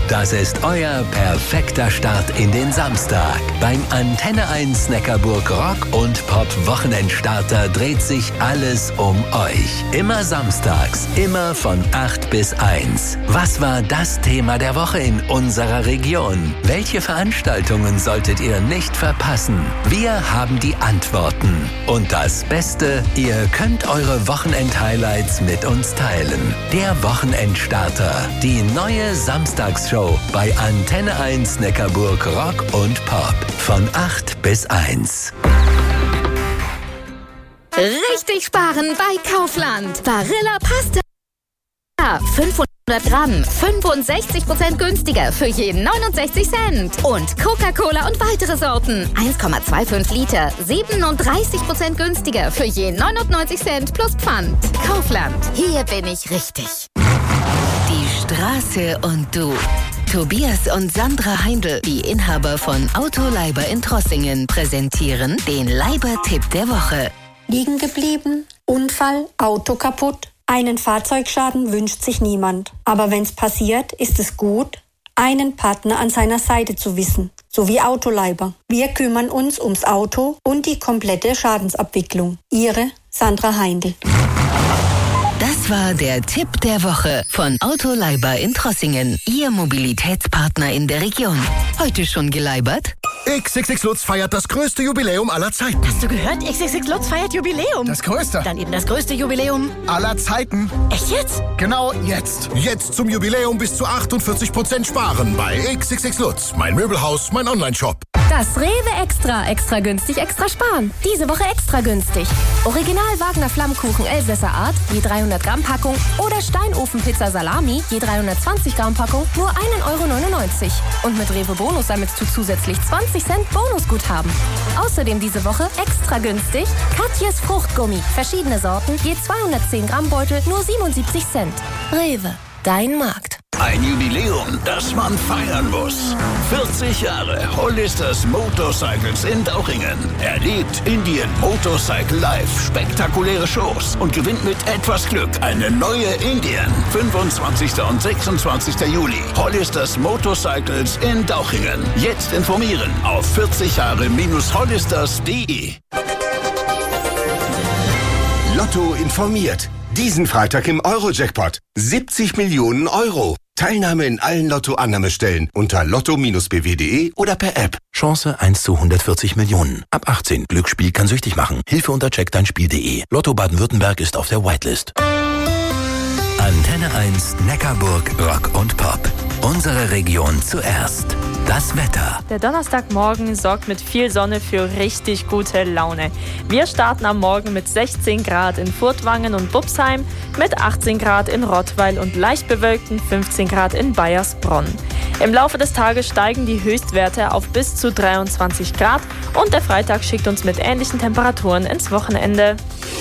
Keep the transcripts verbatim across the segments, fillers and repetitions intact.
Das ist euer perfekter Start in den Samstag. Beim Antenne eins Neckarburg Rock und Pop Wochenendstarter dreht sich alles um euch. Immer samstags, immer von acht bis eins. Was war das Thema der Woche in unserer Region? Welche Veranstaltungen solltet ihr nicht verpassen? Wir haben die Antworten. Und das Beste, ihr könnt eure Wochenend-Highlights mit uns teilen. Der Wochenendstarter, die neue Samstagsshow bei Antenne eins Neckarburg Rock und Pop von acht bis eins. Richtig sparen bei Kaufland. Barilla Pasta. fünfhundert Gramm, fünfundsechzig Prozent günstiger für jeden neunundsechzig Cent. Und Coca-Cola und weitere Sorten. eins Komma fünfundzwanzig Liter, siebenunddreißig Prozent günstiger für jeden neunundneunzig Cent plus Pfand. Kaufland, hier bin ich richtig. Die Straße und du. Tobias und Sandra Heindl, die Inhaber von Autoleiber in Trossingen, präsentieren den Leiber-Tipp der Woche. Liegen geblieben, Unfall, Auto kaputt. Einen Fahrzeugschaden wünscht sich niemand. Aber wenn's passiert, ist es gut, einen Partner an seiner Seite zu wissen, sowie Autoleiber. Wir kümmern uns ums Auto und die komplette Schadensabwicklung. Ihre Sandra Heindl. Das war der Tipp der Woche von Autoleiber in Trossingen, Ihr Mobilitätspartner in der Region. Heute schon geleibert? X X X Lutz feiert das größte Jubiläum aller Zeiten. Hast du gehört? X X X Lutz feiert Jubiläum. Das größte. Dann eben das größte Jubiläum aller Zeiten. Echt jetzt? Genau jetzt. Jetzt zum Jubiläum bis zu achtundvierzig Prozent sparen bei X X X Lutz. Mein Möbelhaus, mein Online-Shop. Das Rewe Extra. Extra günstig, extra sparen. Diese Woche extra günstig. Original Wagner Flammkuchen Elsässer Art, je dreihundert Gramm Packung. Oder Steinofenpizza Salami, je dreihundertzwanzig Gramm Packung, nur ein Euro neunundneunzig. Und mit Rewe Bonus sammelst du zusätzlich zwanzig Cent Bonusguthaben. Außerdem diese Woche extra günstig Katjes Fruchtgummi. Verschiedene Sorten, je zweihundertzehn Gramm Beutel, nur siebenundsiebzig Cent. Rewe, dein Markt. Ein Jubiläum, das man feiern muss. vierzig Jahre Hollisters Motorcycles in Dauchingen. Erlebt Indian Motorcycle Live, spektakuläre Shows und gewinnt mit etwas Glück eine neue Indian. fünfundzwanzigsten und sechsundzwanzigsten Juli. Hollisters Motorcycles in Dauchingen. Jetzt informieren auf vierzig Jahre Hollisters punkt de. Lotto informiert. Diesen Freitag im Euro-Jackpot. siebzig Millionen Euro. Teilnahme in allen Lotto-Annahmestellen unter lotto b w punkt de oder per App. Chance eins zu hundertvierzig Millionen. Ab achtzehn. Glücksspiel kann süchtig machen. Hilfe unter check dein Spiel punkt de. Lotto Baden-Württemberg ist auf der Whitelist. Antenne eins Neckarburg Rock und Pop. Unsere Region zuerst. Das Wetter. Der Donnerstagmorgen sorgt mit viel Sonne für richtig gute Laune. Wir starten am Morgen mit sechzehn Grad in Furtwangen und Bubsheim, mit achtzehn Grad in Rottweil und leicht bewölkten fünfzehn Grad in Baiersbronn. Im Laufe des Tages steigen die Höchstwerte auf bis zu dreiundzwanzig Grad und der Freitag schickt uns mit ähnlichen Temperaturen ins Wochenende.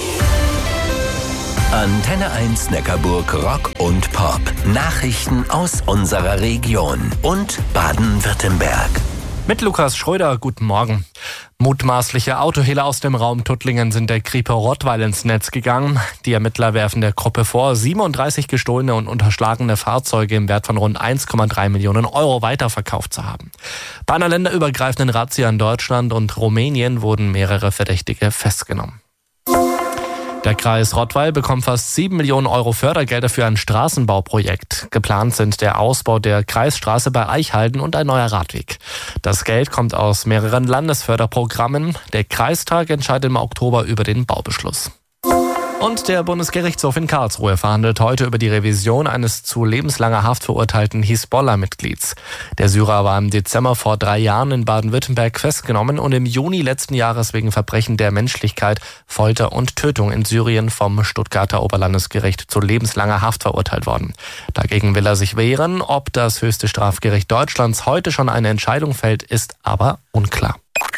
Antenne eins Neckarburg Rock und Pop. Nachrichten aus unserer Region und Baden-Württemberg. Mit Lukas Schröder, guten Morgen. Mutmaßliche Autohehler aus dem Raum Tuttlingen sind der Kripo Rottweil ins Netz gegangen. Die Ermittler werfen der Gruppe vor, siebenunddreißig gestohlene und unterschlagene Fahrzeuge im Wert von rund eins Komma drei Millionen Euro weiterverkauft zu haben. Bei einer länderübergreifenden Razzia in Deutschland und Rumänien wurden mehrere Verdächtige festgenommen. Der Kreis Rottweil bekommt fast sieben Millionen Euro Fördergelder für ein Straßenbauprojekt. Geplant sind der Ausbau der Kreisstraße bei Eichhalden und ein neuer Radweg. Das Geld kommt aus mehreren Landesförderprogrammen. Der Kreistag entscheidet im Oktober über den Baubeschluss. Und der Bundesgerichtshof in Karlsruhe verhandelt heute über die Revision eines zu lebenslanger Haft verurteilten Hisbollah-Mitglieds. Der Syrer war im Dezember vor drei Jahren in Baden-Württemberg festgenommen und im Juni letzten Jahres wegen Verbrechen der Menschlichkeit, Folter und Tötung in Syrien vom Stuttgarter Oberlandesgericht zu lebenslanger Haft verurteilt worden. Dagegen will er sich wehren. Ob das höchste Strafgericht Deutschlands heute schon eine Entscheidung fällt, ist aber unklar.